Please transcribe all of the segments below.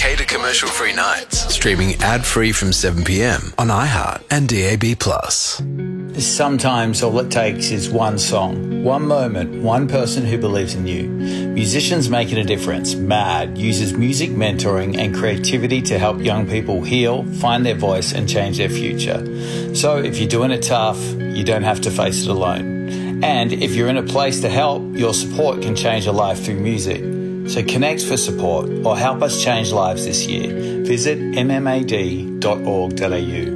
Cater commercial-free nights. Streaming ad-free from 7 p.m. on iHeart and DAB+. Sometimes all it takes is one song, one moment, one person who believes in you. Musicians Making a Difference, MAD, uses music mentoring and creativity to help young people heal, find their voice and change their future. So if you're doing it tough, you don't have to face it alone. And if you're in a place to help, your support can change a life through music. So connect for support or help us change lives this year. Visit mmad.org.au.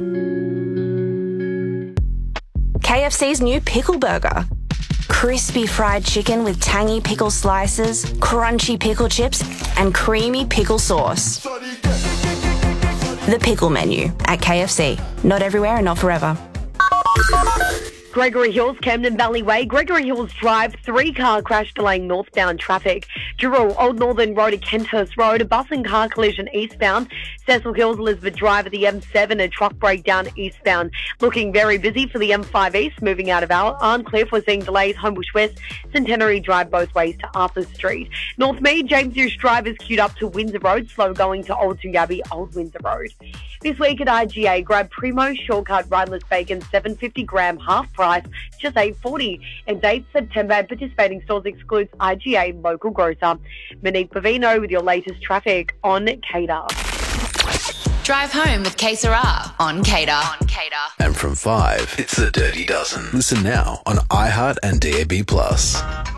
KFC's new pickle burger. Crispy fried chicken with tangy pickle slices, crunchy pickle chips, and creamy pickle sauce. The pickle menu at KFC. Not everywhere and not forever. Gregory Hills, Camden Valley Way. Gregory Hills Drive, 3-car crash delaying northbound traffic. Dural, Old Northern Road to Kenthurst Road, a bus and car collision eastbound. Cecil Hills, Elizabeth Drive at the M7, a truck breakdown eastbound. Looking very busy for the M5 East, moving out of Arncliffe. We're seeing delays, Homebush West, Centenary Drive both ways to Arthur Street. Northmead, James Hughes Drive is queued up to Windsor Road, slow going to Old Toongabbie, Old Windsor Road. This week at IGA, grab Primo Shortcut Rideless Bacon, 750 gram, half price, just $8.40. And date September, and participating stores excludes IGA local grocer. Monique Bavino with your latest traffic on Cater. Drive home with K Sarah on Cater. And from 5, it's the Dirty Dozen. Listen now on iHeart and DAB+.